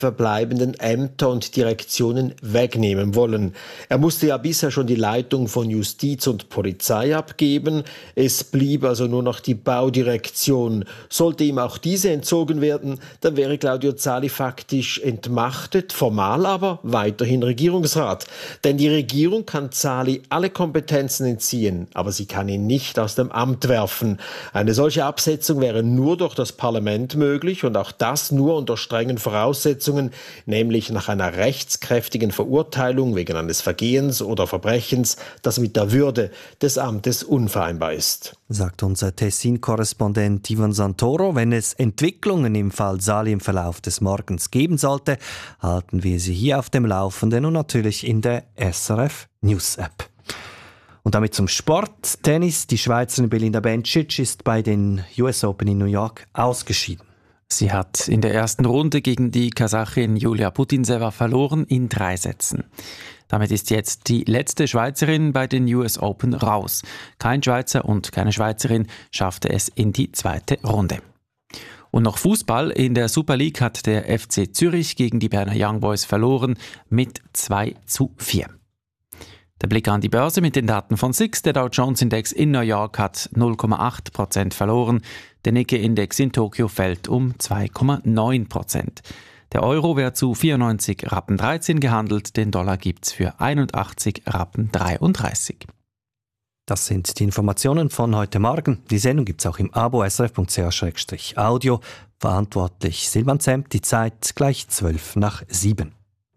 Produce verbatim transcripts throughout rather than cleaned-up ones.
verbleibenden Ämter und Direktionen wegnehmen wollen. Er musste ja bisher schon die Leitung von Justiz und Polizei abgeben. Es blieb also nur noch die Baudirektion. Sollte ihm auch diese entzogen werden, dann wäre Claudio Zali faktisch entmachtet, formal aber weiterhin Regierungsrat. Denn die Regierung kann Zali alle Kompetenzen entziehen, aber sie kann ihn nicht aus dem Amt werfen. Eine solche Absetzung wäre nur durch das Parlament möglich und auch das nur unter strengen Voraussetzungen, nämlich nach einer rechtskräftigen Verurteilung wegen eines Vergehens oder Verbrechens, das mit der Würde des Amtes unvereinbar ist. Sagt unser Tessin-Korrespondent Ivan Santoro. Wenn es Entwicklungen im Fall Zali im Verlauf des Morgens geben sollte, halten wir Sie hier auf dem Laufenden und natürlich in der S R F News App. Und damit zum Sport. Tennis. Die Schweizerin Belinda Bencic ist bei den U S Open in New York ausgeschieden. Sie hat in der ersten Runde gegen die Kasachin Julia Putintseva verloren in drei Sätzen. Damit ist jetzt die letzte Schweizerin bei den U S Open raus. Kein Schweizer und keine Schweizerin schaffte es in die zweite Runde. Und noch Fußball. In der Super League hat der F C Zürich gegen die Berner Young Boys verloren mit zwei zu vier. Der Blick an die Börse mit den Daten von S I X. Der Dow Jones Index in New York hat null Komma acht Prozent verloren. Der Nikkei-Index in Tokio fällt um zwei Komma neun Prozent. Der Euro wird zu vierundneunzig Rappen dreizehn gehandelt. Den Dollar gibt's für einundachtzig Rappen dreiunddreißig. Das sind die Informationen von heute Morgen. Die Sendung gibt's auch im Abo S R F Punkt C H Schrägstrich Audio. Verantwortlich Silvan Zemp. Die Zeit gleich zwölf nach sieben.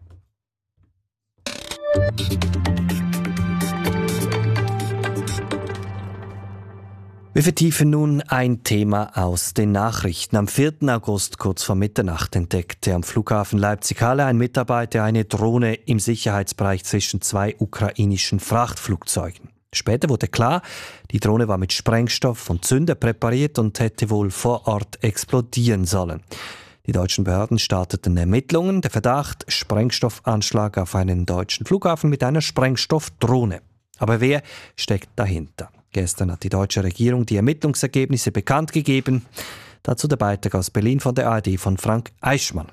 Wir vertiefen nun ein Thema aus den Nachrichten. Am vierten August, kurz vor Mitternacht, entdeckte am Flughafen Leipzig-Halle ein Mitarbeiter eine Drohne im Sicherheitsbereich zwischen zwei ukrainischen Frachtflugzeugen. Später wurde klar, die Drohne war mit Sprengstoff und Zünder präpariert und hätte wohl vor Ort explodieren sollen. Die deutschen Behörden starteten Ermittlungen. Der Verdacht: Sprengstoffanschlag auf einen deutschen Flughafen mit einer Sprengstoffdrohne. Aber wer steckt dahinter? Gestern hat die deutsche Regierung die Ermittlungsergebnisse bekannt gegeben. Dazu der Beitrag aus Berlin von der A R D von Frank Eichmann.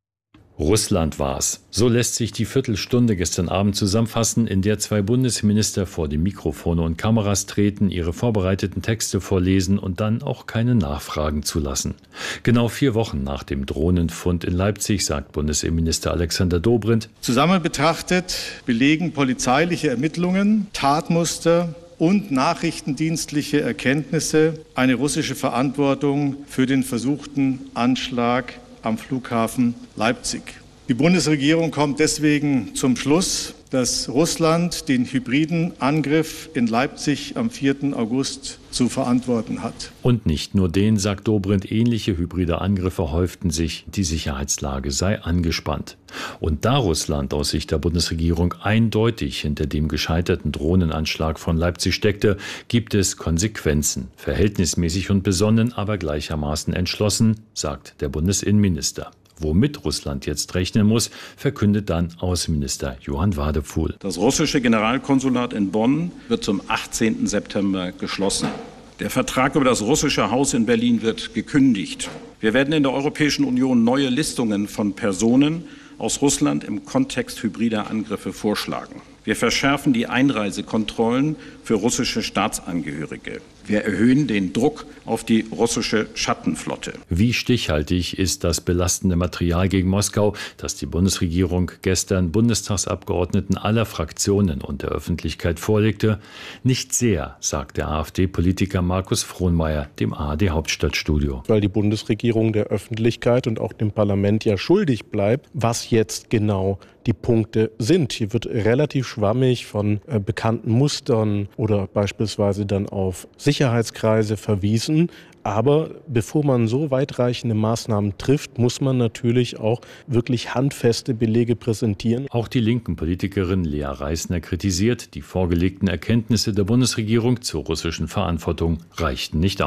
Russland war's. So lässt sich die Viertelstunde gestern Abend zusammenfassen, in der zwei Bundesminister vor die Mikrofone und Kameras treten, ihre vorbereiteten Texte vorlesen und dann auch keine Nachfragen zulassen. Genau vier Wochen nach dem Drohnenfund in Leipzig, sagt Bundesinnenminister Alexander Dobrindt: Zusammen betrachtet belegen polizeiliche Ermittlungen, Tatmuster und nachrichtendienstliche Erkenntnisse eine russische Verantwortung für den versuchten Anschlag am Flughafen Leipzig. Die Bundesregierung kommt deswegen zum Schluss, dass Russland den hybriden Angriff in Leipzig am vierten August zu verantworten hat. Und nicht nur den, sagt Dobrindt, ähnliche hybride Angriffe häuften sich, die Sicherheitslage sei angespannt. Und da Russland aus Sicht der Bundesregierung eindeutig hinter dem gescheiterten Drohnenanschlag von Leipzig steckte, gibt es Konsequenzen. Verhältnismäßig und besonnen, aber gleichermaßen entschlossen, sagt der Bundesinnenminister. Womit Russland jetzt rechnen muss, verkündet dann Außenminister Johann Wadephul. Das russische Generalkonsulat in Bonn wird zum achtzehnten September geschlossen. Der Vertrag über das russische Haus in Berlin wird gekündigt. Wir werden in der Europäischen Union neue Listungen von Personen aus Russland im Kontext hybrider Angriffe vorschlagen. Wir verschärfen die Einreisekontrollen für russische Staatsangehörige. Wir erhöhen den Druck auf die russische Schattenflotte. Wie stichhaltig ist das belastende Material gegen Moskau, das die Bundesregierung gestern Bundestagsabgeordneten aller Fraktionen und der Öffentlichkeit vorlegte? Nicht sehr, sagt der AfD-Politiker Markus Frohnmayer dem A R D-Hauptstadtstudio. Weil die Bundesregierung der Öffentlichkeit und auch dem Parlament ja schuldig bleibt, was jetzt genau die Punkte sind. Hier wird relativ schwammig von äh, bekannten Mustern oder beispielsweise dann auf Sicherheitskreise verwiesen. Aber bevor man so weitreichende Maßnahmen trifft, muss man natürlich auch wirklich handfeste Belege präsentieren. Auch die linken Politikerin Lea Reisner kritisiert, die vorgelegten Erkenntnisse der Bundesregierung zur russischen Verantwortung reichten nicht aus.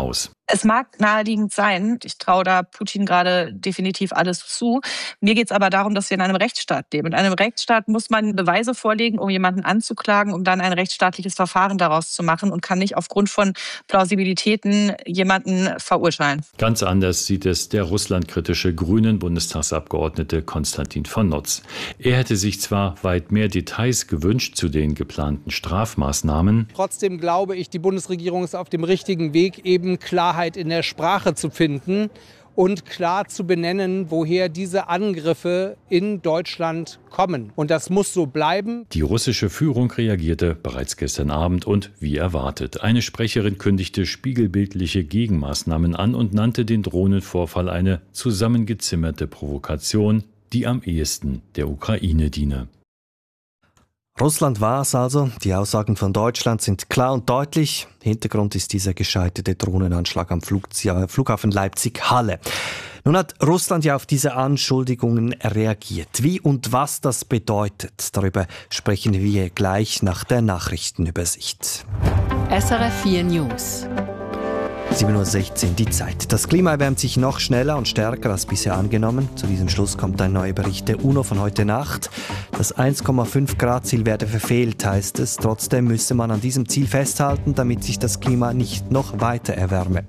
Es mag naheliegend sein, ich traue da Putin gerade definitiv alles zu. Mir geht es aber darum, dass wir in einem Rechtsstaat leben. In einem Rechtsstaat muss man Beweise vorlegen, um jemanden anzuklagen, um dann ein rechtsstaatliches Verfahren daraus zu machen und kann nicht aufgrund von Plausibilitäten jemanden verurteilen. Ganz anders sieht es der russlandkritische grünen Bundestagsabgeordnete Konstantin von Notz. Er hätte sich zwar weit mehr Details gewünscht zu den geplanten Strafmaßnahmen. Trotzdem glaube ich, die Bundesregierung ist auf dem richtigen Weg, eben Klarheit in der Sprache zu finden und klar zu benennen, woher diese Angriffe in Deutschland kommen. Und das muss so bleiben. Die russische Führung reagierte bereits gestern Abend und wie erwartet. Eine Sprecherin kündigte spiegelbildliche Gegenmaßnahmen an und nannte den Drohnenvorfall eine zusammengezimmerte Provokation, die am ehesten der Ukraine diene. Russland war es also. Die Aussagen von Deutschland sind klar und deutlich. Hintergrund ist dieser gescheiterte Drohnenanschlag am Flughafen Leipzig-Halle. Nun hat Russland ja auf diese Anschuldigungen reagiert. Wie und was das bedeutet, darüber sprechen wir gleich nach der Nachrichtenübersicht. S R F vier News. sieben Uhr sechzehn die Zeit. Das Klima erwärmt sich noch schneller und stärker als bisher angenommen. Zu diesem Schluss kommt ein neuer Bericht der UNO von heute Nacht. Das eins Komma fünf Grad Ziel werde verfehlt, heißt es. Trotzdem müsse man an diesem Ziel festhalten, damit sich das Klima nicht noch weiter erwärme.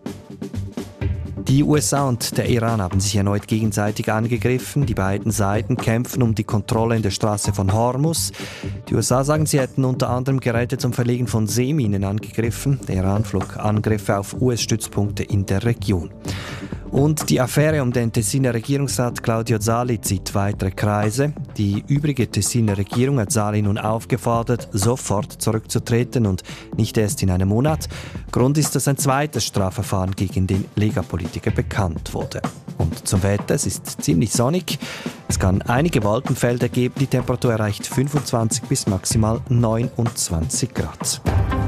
Die U S A und der Iran haben sich erneut gegenseitig angegriffen. Die beiden Seiten kämpfen um die Kontrolle in der Straße von Hormuz. Die U S A sagen, sie hätten unter anderem Geräte zum Verlegen von Seeminen angegriffen. Der Iran flog Angriffe auf U S-Stützpunkte in der Region. Und die Affäre um den Tessiner Regierungsrat Claudio Zali zieht weitere Kreise. Die übrige Tessiner Regierung hat Zali nun aufgefordert, sofort zurückzutreten und nicht erst in einem Monat. Grund ist, dass ein zweites Strafverfahren gegen den Lega-Politiker bekannt wurde. Und zum Wetter, es ist ziemlich sonnig. Es kann einige Wolkenfelder geben. Die Temperatur erreicht fünfundzwanzig bis maximal neunundzwanzig Grad.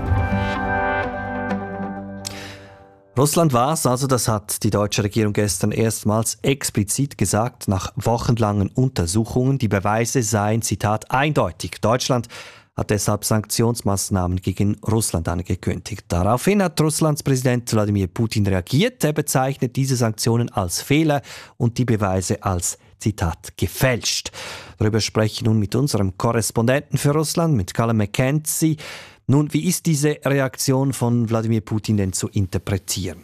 Russland war es, also das hat die deutsche Regierung gestern erstmals explizit gesagt, nach wochenlangen Untersuchungen. Die Beweise seien, Zitat, eindeutig. Deutschland hat deshalb Sanktionsmaßnahmen gegen Russland angekündigt. Daraufhin hat Russlands Präsident Wladimir Putin reagiert. Er bezeichnet diese Sanktionen als Fehler und die Beweise als, Zitat, gefälscht. Darüber spreche ich nun mit unserem Korrespondenten für Russland, mit Callum McKenzie. Nun, wie ist diese Reaktion von Wladimir Putin denn zu interpretieren?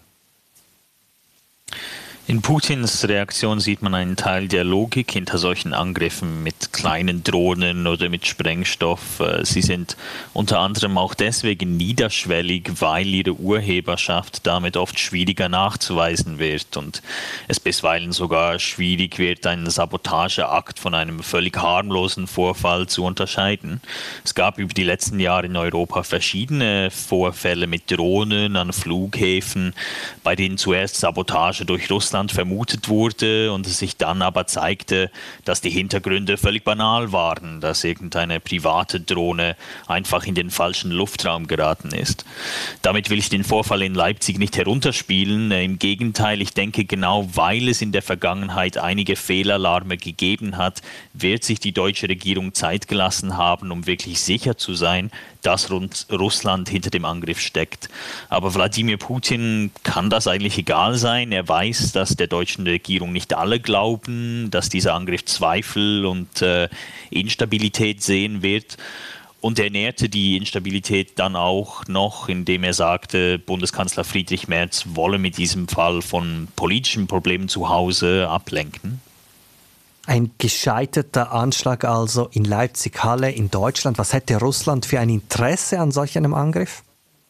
In Putins Reaktion sieht man einen Teil der Logik hinter solchen Angriffen mit kleinen Drohnen oder mit Sprengstoff. Sie sind unter anderem auch deswegen niederschwellig, weil ihre Urheberschaft damit oft schwieriger nachzuweisen wird und es bisweilen sogar schwierig wird, einen Sabotageakt von einem völlig harmlosen Vorfall zu unterscheiden. Es gab über die letzten Jahre in Europa verschiedene Vorfälle mit Drohnen an Flughäfen, bei denen zuerst Sabotage durch Russland vermutet wurde und es sich dann aber zeigte, dass die Hintergründe völlig banal waren, dass irgendeine private Drohne einfach in den falschen Luftraum geraten ist. Damit will ich den Vorfall in Leipzig nicht herunterspielen. Im Gegenteil, ich denke, genau weil es in der Vergangenheit einige Fehlalarme gegeben hat, wird sich die deutsche Regierung Zeit gelassen haben, um wirklich sicher zu sein, dass Russland hinter dem Angriff steckt. Aber Wladimir Putin kann das eigentlich egal sein. Er weiß, dass der deutschen Regierung nicht alle glauben, dass dieser Angriff Zweifel und äh, Instabilität sehen wird. Und er nährte die Instabilität dann auch noch, indem er sagte, Bundeskanzler Friedrich Merz wolle mit diesem Fall von politischen Problemen zu Hause ablenken. Ein gescheiterter Anschlag also in Leipzig-Halle in Deutschland. Was hätte Russland für ein Interesse an solch einem Angriff?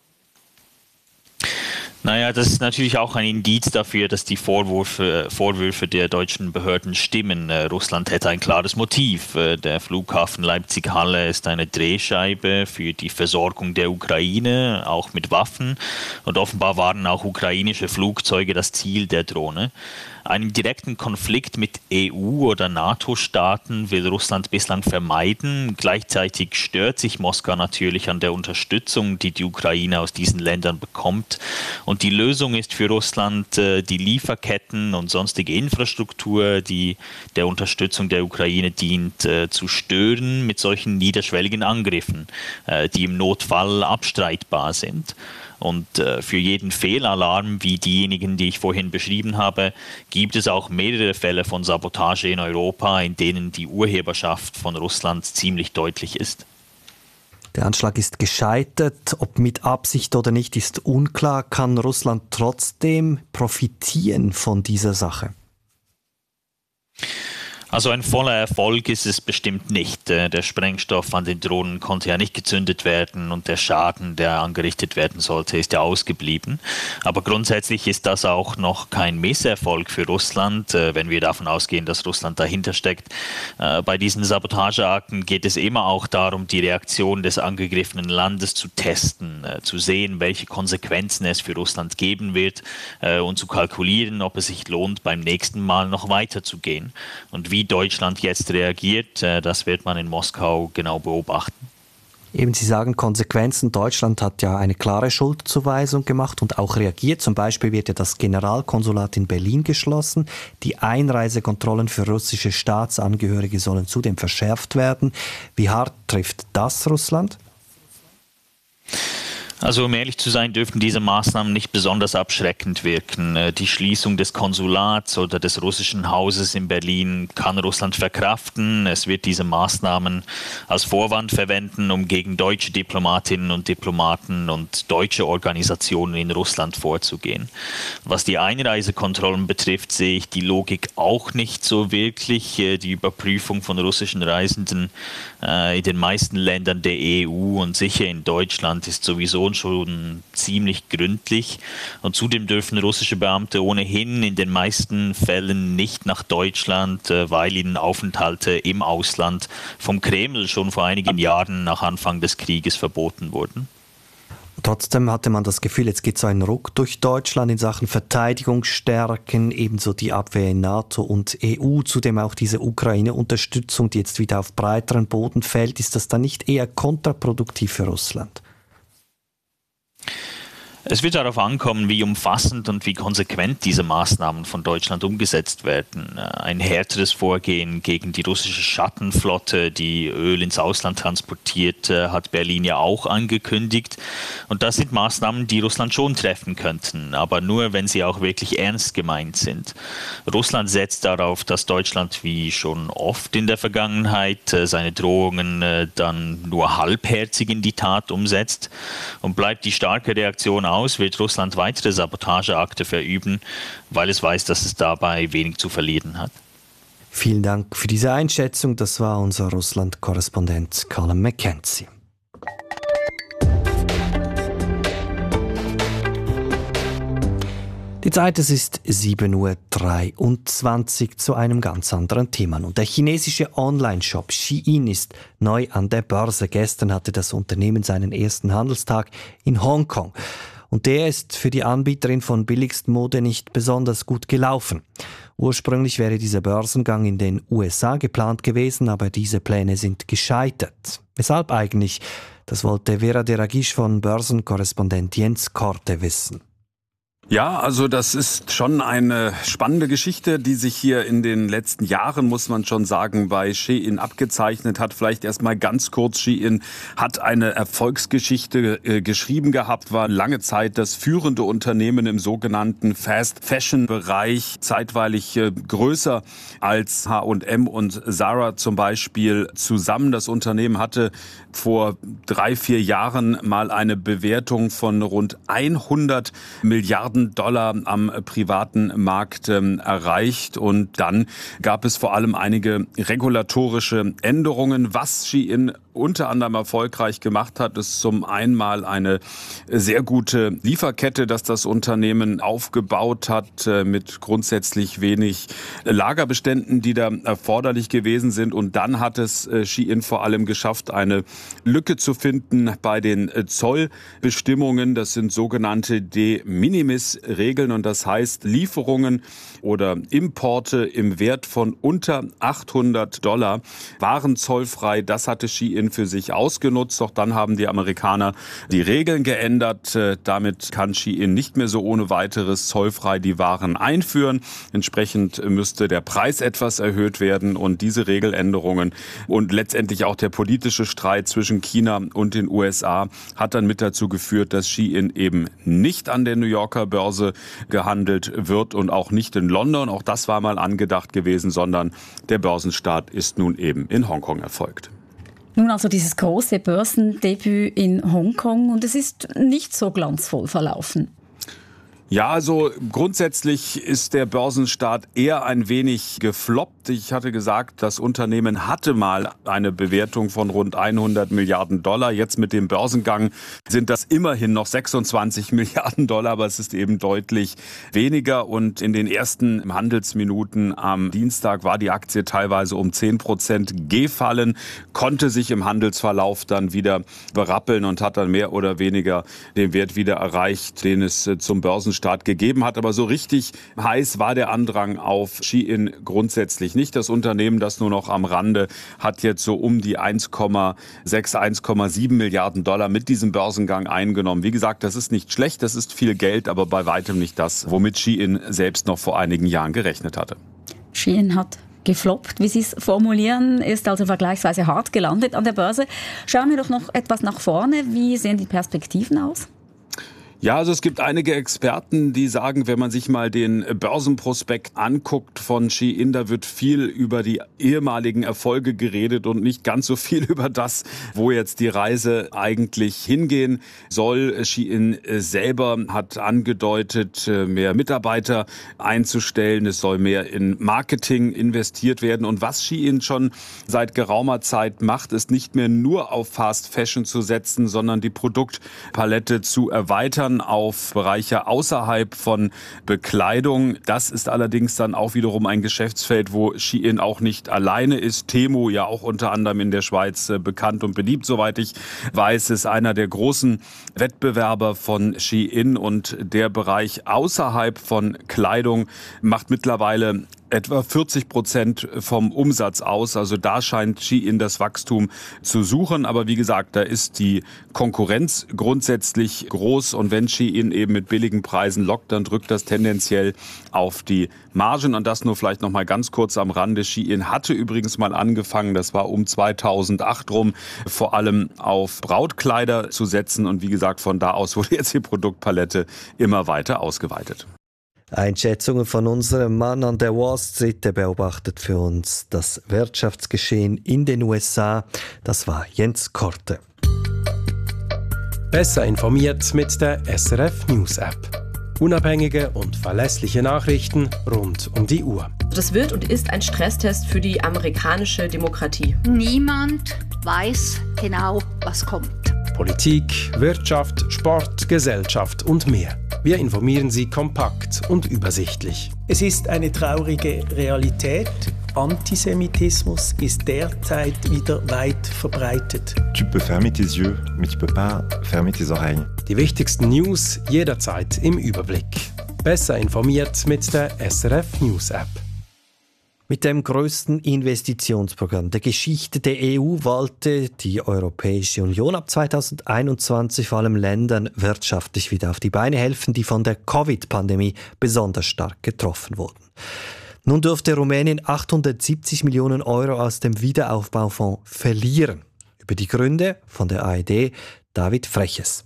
Naja, das ist natürlich auch ein Indiz dafür, dass die Vorwürfe, Vorwürfe der deutschen Behörden stimmen. Äh, Russland hätte ein klares Motiv. Äh, der Flughafen Leipzig-Halle ist eine Drehscheibe für die Versorgung der Ukraine, auch mit Waffen. Und offenbar waren auch ukrainische Flugzeuge das Ziel der Drohne. Einen direkten Konflikt mit E U- oder NATO-Staaten will Russland bislang vermeiden. Gleichzeitig stört sich Moskau natürlich an der Unterstützung, die die Ukraine aus diesen Ländern bekommt. Und die Lösung ist für Russland, die Lieferketten und sonstige Infrastruktur, die der Unterstützung der Ukraine dient, zu stören mit solchen niederschwelligen Angriffen, die im Notfall abstreitbar sind. Und äh, für jeden Fehlalarm, wie diejenigen, die ich vorhin beschrieben habe, gibt es auch mehrere Fälle von Sabotage in Europa, in denen die Urheberschaft von Russland ziemlich deutlich ist. Der Anschlag ist gescheitert. Ob mit Absicht oder nicht, ist unklar. Kann Russland trotzdem profitieren von dieser Sache? Also ein voller Erfolg ist es bestimmt nicht. Der Sprengstoff an den Drohnen konnte ja nicht gezündet werden und der Schaden, der angerichtet werden sollte, ist ja ausgeblieben. Aber grundsätzlich ist das auch noch kein Misserfolg für Russland, wenn wir davon ausgehen, dass Russland dahinter steckt. Bei diesen Sabotageakten geht es immer auch darum, die Reaktion des angegriffenen Landes zu testen, zu sehen, welche Konsequenzen es für Russland geben wird und zu kalkulieren, ob es sich lohnt, beim nächsten Mal noch weiterzugehen. Und wie Wie Deutschland jetzt reagiert, das wird man in Moskau genau beobachten. Eben, Sie sagen Konsequenzen. Deutschland hat ja eine klare Schuldzuweisung gemacht und auch reagiert. Zum Beispiel wird ja das Generalkonsulat in Berlin geschlossen. Die Einreisekontrollen für russische Staatsangehörige sollen zudem verschärft werden. Wie hart trifft das Russland? Also um ehrlich zu sein, dürften diese Maßnahmen nicht besonders abschreckend wirken. Die Schließung des Konsulats oder des russischen Hauses in Berlin kann Russland verkraften. Es wird diese Maßnahmen als Vorwand verwenden, um gegen deutsche Diplomatinnen und Diplomaten und deutsche Organisationen in Russland vorzugehen. Was die Einreisekontrollen betrifft, sehe ich die Logik auch nicht so wirklich. Die Überprüfung von russischen Reisenden in den meisten Ländern der E U und sicher in Deutschland ist sowieso schon ziemlich gründlich. Und zudem dürfen russische Beamte ohnehin in den meisten Fällen nicht nach Deutschland, weil ihnen Aufenthalte im Ausland vom Kreml schon vor einigen Jahren nach Anfang des Krieges verboten wurden. Trotzdem hatte man das Gefühl, jetzt geht so ein Ruck durch Deutschland in Sachen Verteidigungsstärken, ebenso die Abwehr in NATO und E U, zudem auch diese Ukraine-Unterstützung, die jetzt wieder auf breiteren Boden fällt. Ist das dann nicht eher kontraproduktiv für Russland? Es wird darauf ankommen, wie umfassend und wie konsequent diese Maßnahmen von Deutschland umgesetzt werden. Ein härteres Vorgehen gegen die russische Schattenflotte, die Öl ins Ausland transportiert, hat Berlin ja auch angekündigt. Und das sind Maßnahmen, die Russland schon treffen könnten, aber nur, wenn sie auch wirklich ernst gemeint sind. Russland setzt darauf, dass Deutschland wie schon oft in der Vergangenheit seine Drohungen dann nur halbherzig in die Tat umsetzt. Und bleibt die starke Reaktion aus, wird Russland weitere Sabotageakte verüben, weil es weiß, dass es dabei wenig zu verlieren hat. Vielen Dank für diese Einschätzung. Das war unser Russland-Korrespondent Colin McKenzie. Die Zeit, es ist sieben Uhr dreiundzwanzig zu einem ganz anderen Thema. Und der chinesische Online-Shop Shein ist neu an der Börse. Gestern hatte das Unternehmen seinen ersten Handelstag in Hongkong. Und der ist für die Anbieterin von Billigstmode nicht besonders gut gelaufen. Ursprünglich wäre dieser Börsengang in den U S A geplant gewesen, aber diese Pläne sind gescheitert. Weshalb eigentlich? Das wollte Vera Deragisch von Börsenkorrespondent Jens Korte wissen. Ja, also das ist schon eine spannende Geschichte, die sich hier in den letzten Jahren, muss man schon sagen, bei Shein abgezeichnet hat. Vielleicht erstmal ganz kurz, Shein hat eine Erfolgsgeschichte äh, geschrieben gehabt, war lange Zeit das führende Unternehmen im sogenannten Fast-Fashion-Bereich, zeitweilig äh, größer als H und M und Zara zum Beispiel zusammen. Das Unternehmen hatte vor drei, vier Jahren mal eine Bewertung von rund hundert Milliarden Dollar am privaten Markt ähm, erreicht. Und dann gab es vor allem einige regulatorische Änderungen. Was Shein unter anderem erfolgreich gemacht hat, ist zum einen mal eine sehr gute Lieferkette, dass das Unternehmen aufgebaut hat, äh, mit grundsätzlich wenig Lagerbeständen, die da erforderlich gewesen sind. Und dann hat es äh, Shein vor allem geschafft, eine Lücke zu finden bei den äh, Zollbestimmungen. Das sind sogenannte De Minimis Regeln und das heißt Lieferungen oder Importe im Wert von unter achthundert Dollar waren zollfrei. Das hatte Shein für sich ausgenutzt. Doch dann haben die Amerikaner die Regeln geändert. Damit kann Shein nicht mehr so ohne weiteres zollfrei die Waren einführen. Entsprechend müsste der Preis etwas erhöht werden und diese Regeländerungen und letztendlich auch der politische Streit zwischen China und den U S A hat dann mit dazu geführt, dass Shein eben nicht an der New Yorker Börse gehandelt wird und auch nicht in London. Auch das war mal angedacht gewesen, sondern der Börsenstart ist nun eben in Hongkong erfolgt. Nun also dieses große Börsendebüt in Hongkong und es ist nicht so glanzvoll verlaufen. Ja, also grundsätzlich ist der Börsenstart eher ein wenig gefloppt. Ich hatte gesagt, das Unternehmen hatte mal eine Bewertung von rund hundert Milliarden Dollar. Jetzt mit dem Börsengang sind das immerhin noch sechsundzwanzig Milliarden Dollar, aber es ist eben deutlich weniger. Und in den ersten Handelsminuten am Dienstag war die Aktie teilweise um zehn Prozent gefallen, konnte sich im Handelsverlauf dann wieder berappeln und hat dann mehr oder weniger den Wert wieder erreicht, den es zum Börsenstart Start gegeben hat. Aber so richtig heiß war der Andrang auf Shein grundsätzlich nicht. Das Unternehmen, das nur noch am Rande, hat jetzt so um die eins Komma sechs, eins Komma sieben Milliarden Dollar mit diesem Börsengang eingenommen. Wie gesagt, das ist nicht schlecht, das ist viel Geld, aber bei weitem nicht das, womit Shein selbst noch vor einigen Jahren gerechnet hatte. Shein hat gefloppt, wie Sie es formulieren, ist also vergleichsweise hart gelandet an der Börse. Schauen wir doch noch etwas nach vorne. Wie sehen die Perspektiven aus? Ja, also es gibt einige Experten, die sagen, wenn man sich mal den Börsenprospekt anguckt von Shein, da wird viel über die ehemaligen Erfolge geredet und nicht ganz so viel über das, wo jetzt die Reise eigentlich hingehen soll. Shein selber hat angedeutet, mehr Mitarbeiter einzustellen. Es soll mehr in Marketing investiert werden. Und was Shein schon seit geraumer Zeit macht, ist nicht mehr nur auf Fast Fashion zu setzen, sondern die Produktpalette zu erweitern auf Bereiche außerhalb von Bekleidung. Das ist allerdings dann auch wiederum ein Geschäftsfeld, wo Shein auch nicht alleine ist. Temu, ja auch unter anderem in der Schweiz bekannt und beliebt, soweit ich weiß, ist einer der großen Wettbewerber von Shein und der Bereich außerhalb von Kleidung macht mittlerweile etwa vierzig Prozent vom Umsatz aus. Also da scheint Shein das Wachstum zu suchen. Aber wie gesagt, da ist die Konkurrenz grundsätzlich groß. Und wenn Shein eben mit billigen Preisen lockt, dann drückt das tendenziell auf die Margen. Und das nur vielleicht noch mal ganz kurz am Rande. Shein hatte übrigens mal angefangen, das war um zweitausendacht rum, vor allem auf Brautkleider zu setzen. Und wie gesagt, von da aus wurde jetzt die Produktpalette immer weiter ausgeweitet. Einschätzungen von unserem Mann an der Wall Street, der beobachtet für uns das Wirtschaftsgeschehen in den U S A. Das war Jens Korte. Besser informiert mit der S R F News App. Unabhängige und verlässliche Nachrichten rund um die Uhr. Das wird und ist ein Stresstest für die amerikanische Demokratie. Niemand weiß genau, was kommt. Politik, Wirtschaft, Sport, Gesellschaft und mehr. Wir informieren Sie kompakt und übersichtlich. Es ist eine traurige Realität. Antisemitismus ist derzeit wieder weit verbreitet. Tu peux fermer tes yeux, mais tu peux pas fermer tes oreilles. Die wichtigsten News jederzeit im Überblick. Besser informiert mit der S R F News App. Mit dem grössten Investitionsprogramm der Geschichte der E U wollte die Europäische Union ab zweitausendeinundzwanzig vor allem Ländern wirtschaftlich wieder auf die Beine helfen, die von der Covid-Pandemie besonders stark getroffen wurden. Nun dürfte Rumänien achthundertsiebzig Millionen Euro aus dem Wiederaufbaufonds verlieren. Über die Gründe von der A R D David Freches.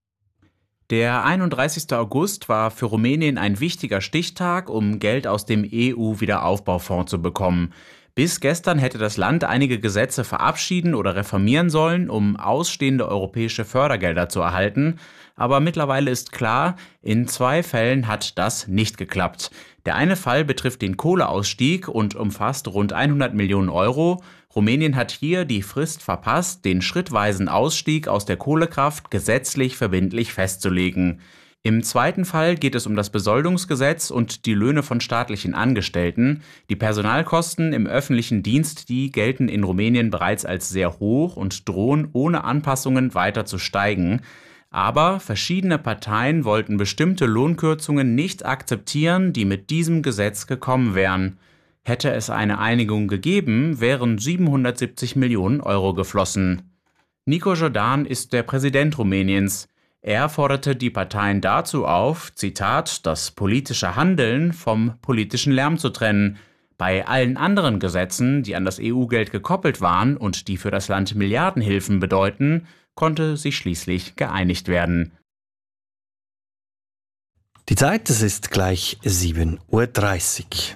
Der einunddreißigster August war für Rumänien ein wichtiger Stichtag, um Geld aus dem E U-Wiederaufbaufonds zu bekommen. Bis gestern hätte das Land einige Gesetze verabschieden oder reformieren sollen, um ausstehende europäische Fördergelder zu erhalten. Aber mittlerweile ist klar, in zwei Fällen hat das nicht geklappt. Der eine Fall betrifft den Kohleausstieg und umfasst rund hundert Millionen Euro. Rumänien hat hier die Frist verpasst, den schrittweisen Ausstieg aus der Kohlekraft gesetzlich verbindlich festzulegen. Im zweiten Fall geht es um das Besoldungsgesetz und die Löhne von staatlichen Angestellten. Die Personalkosten im öffentlichen Dienst, die gelten in Rumänien bereits als sehr hoch und drohen ohne Anpassungen weiter zu steigen. Aber verschiedene Parteien wollten bestimmte Lohnkürzungen nicht akzeptieren, die mit diesem Gesetz gekommen wären. Hätte es eine Einigung gegeben, wären siebenhundertsiebzig Millionen Euro geflossen. Nico Jordan ist der Präsident Rumäniens. Er forderte die Parteien dazu auf, Zitat, das politische Handeln vom politischen Lärm zu trennen. Bei allen anderen Gesetzen, die an das E U-Geld gekoppelt waren und die für das Land Milliardenhilfen bedeuten, konnte sich schließlich geeinigt werden. Die Zeit, es ist gleich sieben Uhr dreißig.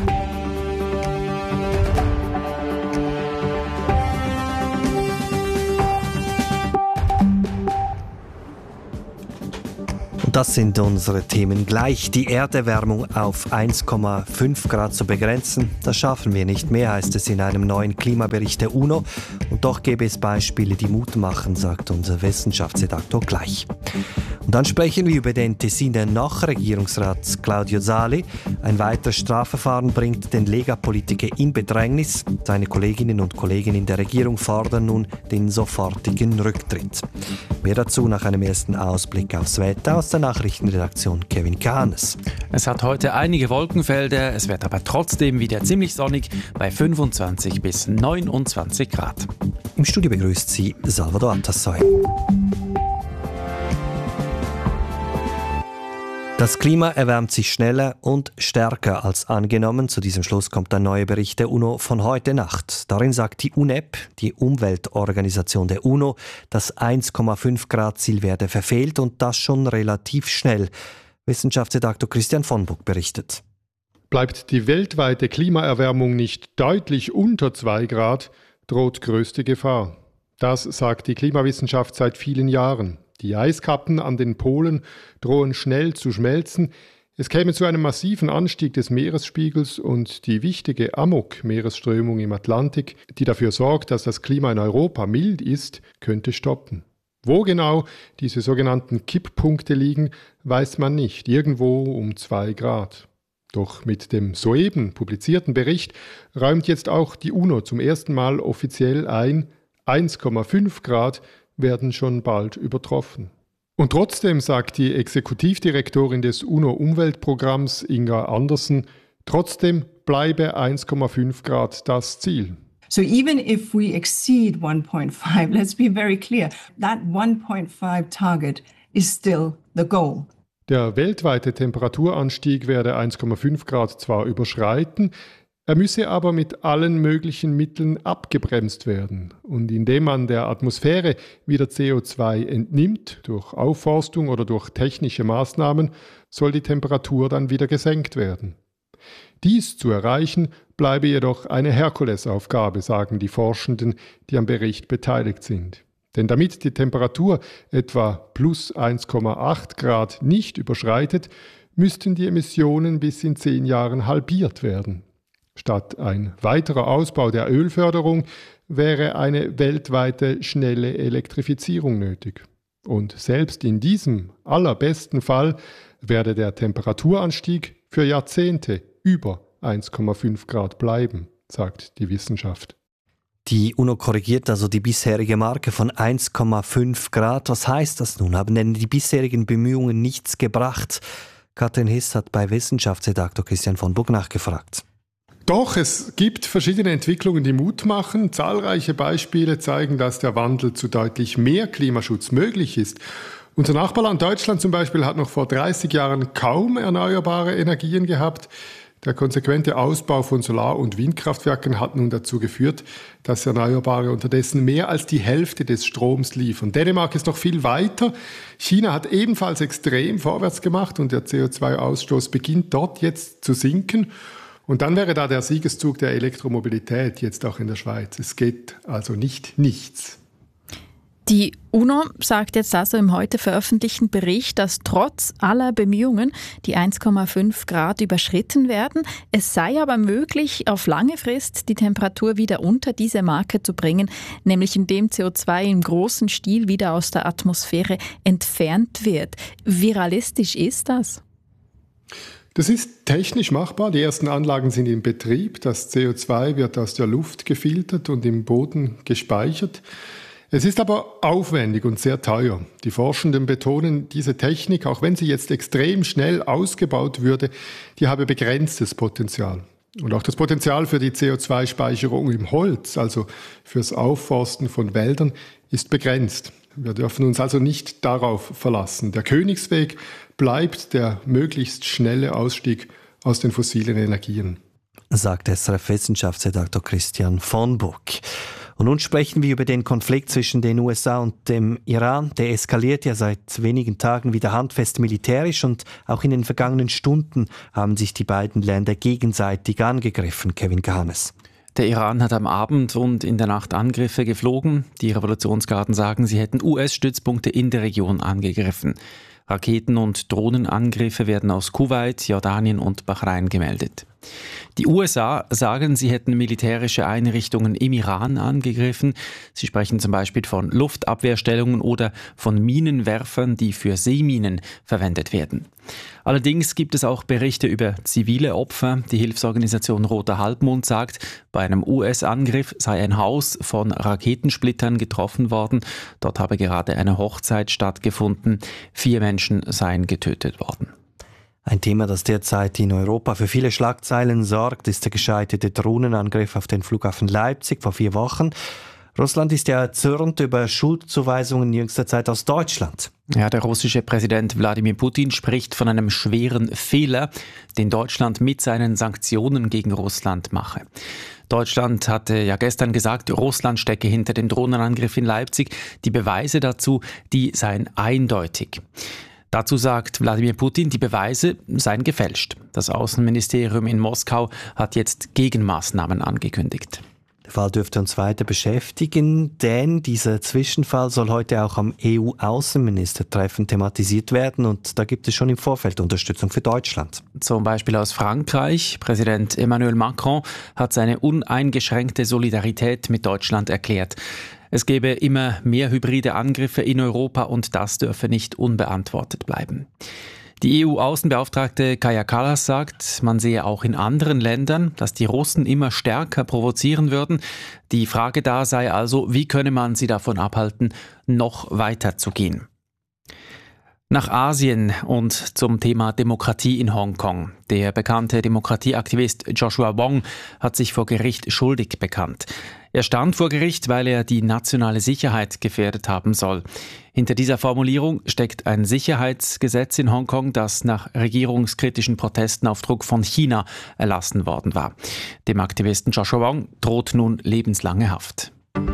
Und das sind unsere Themen gleich. Die Erderwärmung auf eins Komma fünf Grad zu begrenzen, das schaffen wir nicht mehr, heißt es in einem neuen Klimabericht der UNO. Und doch gäbe es Beispiele, die Mut machen, sagt unser Wissenschaftsredaktor gleich. Und dann sprechen wir über den Tessiner Nachregierungsrat Claudio Zali. Ein weiteres Strafverfahren bringt den Lega-Politiker in Bedrängnis. Seine Kolleginnen und Kollegen in der Regierung fordern nun den sofortigen Rücktritt. Mehr dazu nach einem ersten Ausblick aufs Wetter aus der Nachrichtenredaktion Kevin Kahnes. Es hat heute einige Wolkenfelder, es wird aber trotzdem wieder ziemlich sonnig bei fünfundzwanzig bis neunundzwanzig Grad. Im Studio begrüßt Sie Salvador Atassoy. Das Klima erwärmt sich schneller und stärker als angenommen. Zu diesem Schluss kommt ein neuer Bericht der UNO von heute Nacht. Darin sagt die UNEP, die Umweltorganisation der UNO, das eins Komma fünf Grad Ziel werde verfehlt und das schon relativ schnell. Wissenschaftsredaktor Christian von Buck berichtet. Bleibt die weltweite Klimaerwärmung nicht deutlich unter zwei Grad, droht größte Gefahr. Das sagt die Klimawissenschaft seit vielen Jahren. Die Eiskappen an den Polen drohen schnell zu schmelzen. Es käme zu einem massiven Anstieg des Meeresspiegels und die wichtige Amok-Meeresströmung im Atlantik, die dafür sorgt, dass das Klima in Europa mild ist, könnte stoppen. Wo genau diese sogenannten Kipppunkte liegen, weiß man nicht. Irgendwo um zwei Grad. Doch mit dem soeben publizierten Bericht räumt jetzt auch die UNO zum ersten Mal offiziell ein, eins Komma fünf Grad werden schon bald übertroffen. Und trotzdem sagt die Exekutivdirektorin des UNO-Umweltprogramms Inga Andersen, trotzdem bleibe eins Komma fünf Grad das Ziel. So even if we exceed one point five, let's be very clear, that one point five target is still the goal. Der weltweite Temperaturanstieg werde eins Komma fünf Grad zwar überschreiten, er müsse aber mit allen möglichen Mitteln abgebremst werden. Und indem man der Atmosphäre wieder C O zwei entnimmt, durch Aufforstung oder durch technische Maßnahmen, soll die Temperatur dann wieder gesenkt werden. Dies zu erreichen, bleibe jedoch eine Herkulesaufgabe, sagen die Forschenden, die am Bericht beteiligt sind. Denn damit die Temperatur etwa plus eins Komma acht Grad nicht überschreitet, müssten die Emissionen bis in zehn Jahren halbiert werden. Statt ein weiterer Ausbau der Ölförderung wäre eine weltweite schnelle Elektrifizierung nötig. Und selbst in diesem allerbesten Fall werde der Temperaturanstieg für Jahrzehnte über eins Komma fünf Grad bleiben, sagt die Wissenschaft. Die UNO korrigiert also die bisherige Marke von eins Komma fünf Grad. Was heißt das nun? Haben denn die bisherigen Bemühungen nichts gebracht? Katrin Hiss hat bei Wissenschaftsredaktor Christian von Buck nachgefragt. Doch, es gibt verschiedene Entwicklungen, die Mut machen. Zahlreiche Beispiele zeigen, dass der Wandel zu deutlich mehr Klimaschutz möglich ist. Unser Nachbarland Deutschland zum Beispiel hat noch vor dreißig Jahren kaum erneuerbare Energien gehabt. Der konsequente Ausbau von Solar- und Windkraftwerken hat nun dazu geführt, dass Erneuerbare unterdessen mehr als die Hälfte des Stroms liefern. Dänemark ist noch viel weiter. China hat ebenfalls extrem vorwärts gemacht und der C O zwei Ausstoß beginnt dort jetzt zu sinken. Und dann wäre da der Siegeszug der Elektromobilität jetzt auch in der Schweiz. Es geht also nicht nichts. Die UNO sagt jetzt also im heute veröffentlichten Bericht, dass trotz aller Bemühungen die eins Komma fünf Grad überschritten werden. Es sei aber möglich, auf lange Frist die Temperatur wieder unter diese Marke zu bringen, nämlich indem C O zwei im großen Stil wieder aus der Atmosphäre entfernt wird. Wie realistisch ist das? Das ist technisch machbar. Die ersten Anlagen sind in Betrieb. Das C O zwei wird aus der Luft gefiltert und im Boden gespeichert. Es ist aber aufwendig und sehr teuer. Die Forschenden betonen, diese Technik, auch wenn sie jetzt extrem schnell ausgebaut würde, die habe begrenztes Potenzial. Und auch das Potenzial für die C O zwei Speicherung im Holz, also fürs Aufforsten von Wäldern, ist begrenzt. Wir dürfen uns also nicht darauf verlassen. Der Königsweg bleibt der möglichst schnelle Ausstieg aus den fossilen Energien, sagt S R F-Wissenschaftsredakteur Christian von Burg. Und nun sprechen wir über den Konflikt zwischen den U S A und dem Iran. Der eskaliert ja seit wenigen Tagen wieder handfest militärisch und auch in den vergangenen Stunden haben sich die beiden Länder gegenseitig angegriffen. Kevin Gahanes. Der Iran hat am Abend und in der Nacht Angriffe geflogen. Die Revolutionsgarden sagen, sie hätten U S-Stützpunkte in der Region angegriffen. Raketen- und Drohnenangriffe werden aus Kuwait, Jordanien und Bahrain gemeldet. Die U S A sagen, sie hätten militärische Einrichtungen im Iran angegriffen. Sie sprechen zum Beispiel von Luftabwehrstellungen oder von Minenwerfern, die für Seeminen verwendet werden. Allerdings gibt es auch Berichte über zivile Opfer. Die Hilfsorganisation Roter Halbmond sagt, bei einem U S-Angriff sei ein Haus von Raketensplittern getroffen worden. Dort habe gerade eine Hochzeit stattgefunden. Vier Menschen seien getötet worden. Ein Thema, das derzeit in Europa für viele Schlagzeilen sorgt, ist der gescheiterte Drohnenangriff auf den Flughafen Leipzig vor vier Wochen. Russland ist ja erzürnt über Schuldzuweisungen in jüngster Zeit aus Deutschland. Ja, der russische Präsident Wladimir Putin spricht von einem schweren Fehler, den Deutschland mit seinen Sanktionen gegen Russland mache. Deutschland hatte ja gestern gesagt, Russland stecke hinter dem Drohnenangriff in Leipzig. Die Beweise dazu, die seien eindeutig. Dazu sagt Wladimir Putin, die Beweise seien gefälscht. Das Außenministerium in Moskau hat jetzt Gegenmaßnahmen angekündigt. Der Fall dürfte uns weiter beschäftigen, denn dieser Zwischenfall soll heute auch am E U-Außenministertreffen thematisiert werden und da gibt es schon im Vorfeld Unterstützung für Deutschland. Zum Beispiel aus Frankreich. Präsident Emmanuel Macron hat seine uneingeschränkte Solidarität mit Deutschland erklärt. Es gebe immer mehr hybride Angriffe in Europa und das dürfe nicht unbeantwortet bleiben. Die E U-Außenbeauftragte Kaja Kallas sagt, man sehe auch in anderen Ländern, dass die Russen immer stärker provozieren würden. Die Frage da sei also, wie könne man sie davon abhalten, noch weiter zu gehen? Nach Asien und zum Thema Demokratie in Hongkong. Der bekannte Demokratieaktivist Joshua Wong hat sich vor Gericht schuldig bekannt. Er stand vor Gericht, weil er die nationale Sicherheit gefährdet haben soll. Hinter dieser Formulierung steckt ein Sicherheitsgesetz in Hongkong, das nach regierungskritischen Protesten auf Druck von China erlassen worden war. Dem Aktivisten Joshua Wong droht nun lebenslange Haft.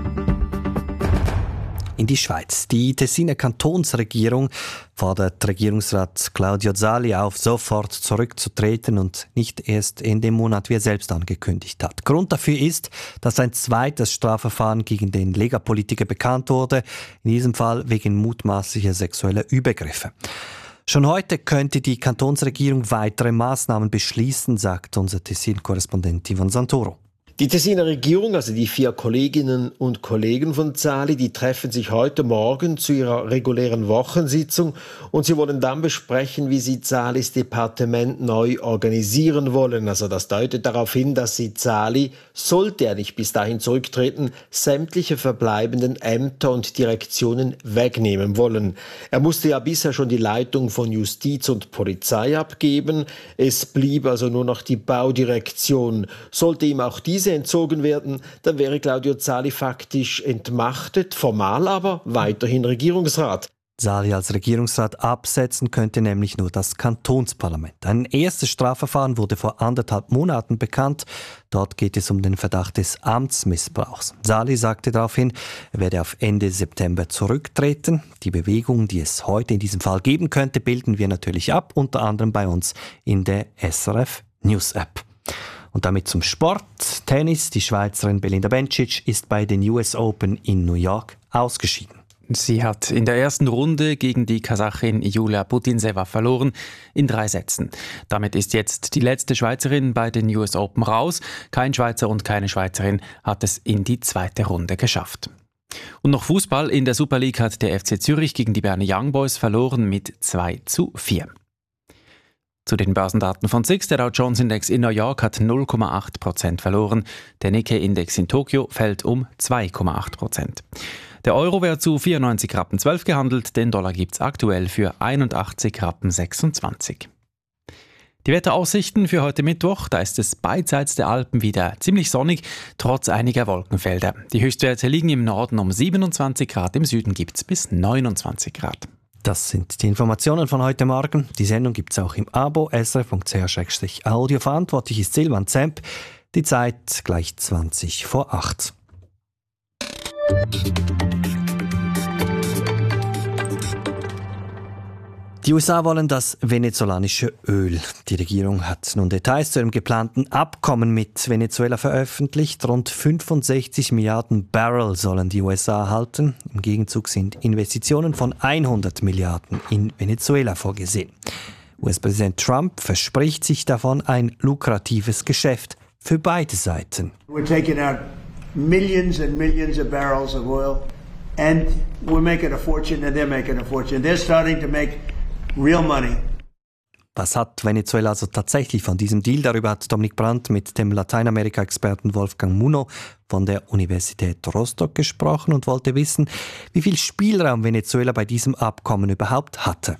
In die Schweiz. Die Tessiner Kantonsregierung fordert Regierungsrat Claudio Zali auf, sofort zurückzutreten und nicht erst in dem Monat, wie er selbst angekündigt hat. Grund dafür ist, dass ein zweites Strafverfahren gegen den Lega-Politiker bekannt wurde, in diesem Fall wegen mutmaßlicher sexueller Übergriffe. Schon heute könnte die Kantonsregierung weitere Maßnahmen beschließen, sagt unser Tessin-Korrespondent Ivan Santoro. Die Tessiner Regierung, also die vier Kolleginnen und Kollegen von Zali, die treffen sich heute Morgen zu ihrer regulären Wochensitzung und sie wollen dann besprechen, wie sie Zalis Departement neu organisieren wollen. Also das deutet darauf hin, dass sie Zali, sollte er nicht bis dahin zurücktreten, sämtliche verbleibenden Ämter und Direktionen wegnehmen wollen. Er musste ja bisher schon die Leitung von Justiz und Polizei abgeben. Es blieb also nur noch die Baudirektion. Sollte ihm auch diese entzogen werden, dann wäre Claudio Zali faktisch entmachtet, formal aber weiterhin Regierungsrat. Zali als Regierungsrat absetzen könnte nämlich nur das Kantonsparlament. Ein erstes Strafverfahren wurde vor anderthalb Monaten bekannt. Dort geht es um den Verdacht des Amtsmissbrauchs. Zali sagte daraufhin, er werde auf Ende September zurücktreten. Die Bewegung, die es heute in diesem Fall geben könnte, bilden wir natürlich ab, unter anderem bei uns in der S R F News App. Und damit zum Sport. Tennis. Die Schweizerin Belinda Bencic ist bei den U S Open in New York ausgeschieden. Sie hat in der ersten Runde gegen die Kasachin Julia Putintseva verloren in drei Sätzen. Damit ist jetzt die letzte Schweizerin bei den U S Open raus. Kein Schweizer und keine Schweizerin hat es in die zweite Runde geschafft. Und noch Fußball. In der Super League hat der F C Zürich gegen die Berner Young Boys verloren mit zwei zu vier. Zu den Börsendaten von S I X. Der Dow Jones Index in New York hat null Komma acht Prozent verloren. Der Nikkei Index in Tokio fällt um zwei Komma acht Prozent. Der Euro wird zu vierundneunzig Rappen zwölf gehandelt, den Dollar gibt es aktuell für einundachtzig Rappen sechsundzwanzig. Die Wetteraussichten für heute Mittwoch, da ist es beidseits der Alpen wieder ziemlich sonnig, trotz einiger Wolkenfelder. Die Höchstwerte liegen im Norden um siebenundzwanzig Grad, im Süden gibt es bis neunundzwanzig Grad. Das sind die Informationen von heute Morgen. Die Sendung gibt es auch im Abo s r f punkt c h slash audio. Verantwortlich ist Silvan Zemp. Die Zeit gleich zwanzig vor acht. Die U S A wollen das venezolanische Öl. Die Regierung hat nun Details zu einem geplanten Abkommen mit Venezuela veröffentlicht. Rund fünfundsechzig Milliarden Barrel sollen die U S A erhalten. Im Gegenzug sind Investitionen von hundert Milliarden in Venezuela vorgesehen. U S-Präsident Trump verspricht sich davon ein lukratives Geschäft für beide Seiten. We're taking out millions and millions of barrels of oil and we're making a fortune and they're making a fortune. They're starting to make real money. Was hat Venezuela also tatsächlich von diesem Deal? Darüber hat Dominik Brandt mit dem Lateinamerika-Experten Wolfgang Muno von der Universität Rostock gesprochen und wollte wissen, wie viel Spielraum Venezuela bei diesem Abkommen überhaupt hatte.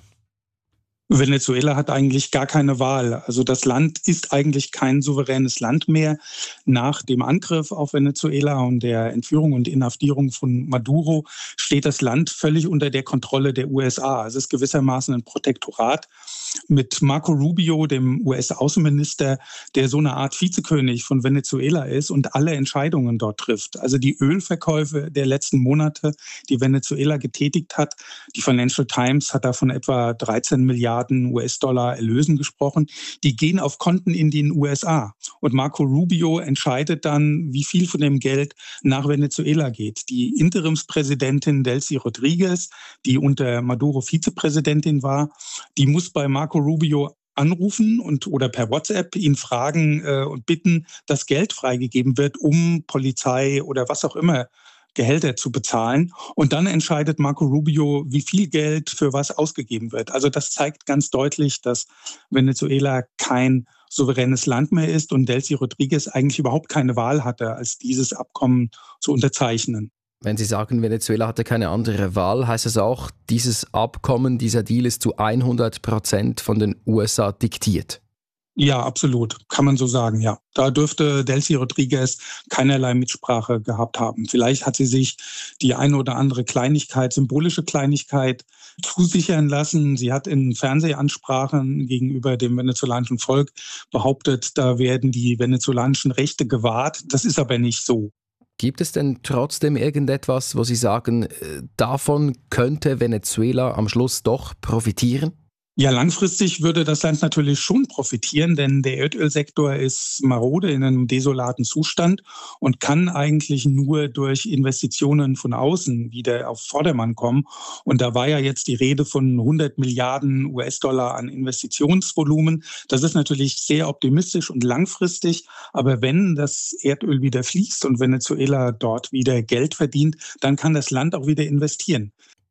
Venezuela hat eigentlich gar keine Wahl. Also das Land ist eigentlich kein souveränes Land mehr. Nach dem Angriff auf Venezuela und der Entführung und Inhaftierung von Maduro steht das Land völlig unter der Kontrolle der U S A. Es ist gewissermaßen ein Protektorat mit Marco Rubio, dem U S-Außenminister, der so eine Art Vizekönig von Venezuela ist und alle Entscheidungen dort trifft. Also die Ölverkäufe der letzten Monate, die Venezuela getätigt hat, die Financial Times hat da von etwa dreizehn Milliarden U S-Dollar Erlösen gesprochen, die gehen auf Konten in den U S A. Und Marco Rubio entscheidet dann, wie viel von dem Geld nach Venezuela geht. Die Interimspräsidentin Delcy Rodriguez, die unter Maduro Vizepräsidentin war, die muss bei Marco Rubio anrufen und oder per WhatsApp ihn fragen äh, und bitten, dass Geld freigegeben wird, um Polizei oder was auch immer Gehälter zu bezahlen. Und dann entscheidet Marco Rubio, wie viel Geld für was ausgegeben wird. Also das zeigt ganz deutlich, dass Venezuela kein souveränes Land mehr ist und Delcy Rodriguez eigentlich überhaupt keine Wahl hatte, als dieses Abkommen zu unterzeichnen. Wenn Sie sagen, Venezuela hatte keine andere Wahl, heißt es auch, dieses Abkommen, dieser Deal ist zu hundert Prozent von den U S A diktiert? Ja, absolut. Kann man so sagen, ja. Da dürfte Delcy Rodriguez keinerlei Mitsprache gehabt haben. Vielleicht hat sie sich die eine oder andere Kleinigkeit, symbolische Kleinigkeit zusichern lassen. Sie hat in Fernsehansprachen gegenüber dem venezolanischen Volk behauptet, da werden die venezolanischen Rechte gewahrt. Das ist aber nicht so. Gibt es denn trotzdem irgendetwas, wo Sie sagen, davon könnte Venezuela am Schluss doch profitieren? Ja, langfristig würde das Land natürlich schon profitieren, denn der Erdölsektor ist marode in einem desolaten Zustand und kann eigentlich nur durch Investitionen von außen wieder auf Vordermann kommen. Und da war ja jetzt die Rede von hundert Milliarden U S-Dollar an Investitionsvolumen. Das ist natürlich sehr optimistisch und langfristig. Aber wenn das Erdöl wieder fließt und Venezuela dort wieder Geld verdient, dann kann das Land auch wieder investieren.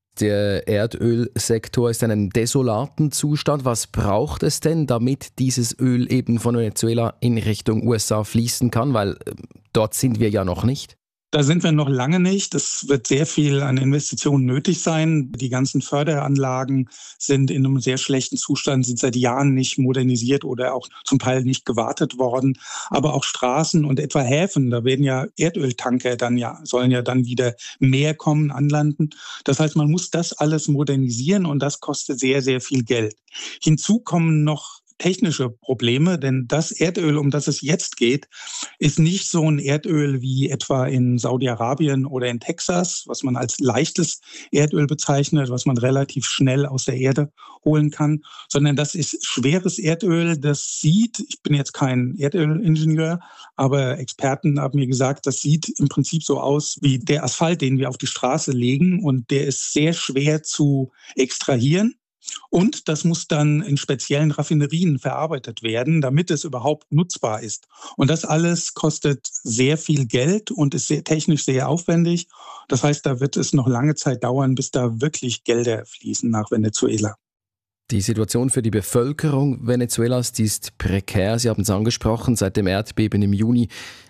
Der Erdölsektor ist in einem desolaten Zustand. Was braucht es denn, damit dieses Öl eben von Venezuela in Richtung U S A fließen kann? Weil äh, dort sind wir ja noch nicht. Da sind wir noch lange nicht. Es wird sehr viel an Investitionen nötig sein. Die ganzen Förderanlagen sind in einem sehr schlechten Zustand, sind seit Jahren nicht modernisiert oder auch zum Teil nicht gewartet worden. Aber auch Straßen und etwa Häfen, da werden ja Erdöltanker dann ja, sollen ja dann wieder mehr kommen, anlanden. Das heißt, man muss das alles modernisieren und das kostet sehr, sehr viel Geld. Hinzu kommen noch technische Probleme, denn das Erdöl, um das es jetzt geht, ist nicht so ein Erdöl wie etwa in Saudi-Arabien oder in Texas, was man als leichtes Erdöl bezeichnet, was man relativ schnell aus der Erde holen kann, sondern das ist schweres Erdöl, das sieht, ich bin jetzt kein Erdölingenieur, aber Experten haben mir gesagt, das sieht im Prinzip so aus wie der Asphalt, den wir auf die Straße legen, und der ist sehr schwer zu extrahieren. Und das muss dann in speziellen Raffinerien verarbeitet werden, damit es überhaupt nutzbar ist. Und das alles kostet sehr viel Geld und ist sehr, technisch sehr aufwendig. Das heißt, da wird es noch lange Zeit dauern, bis da wirklich Gelder fließen nach Venezuela. Die Situation für die Bevölkerung Venezuelas, die ist prekär. Sie haben es angesprochen, seit dem Erdbeben im Juni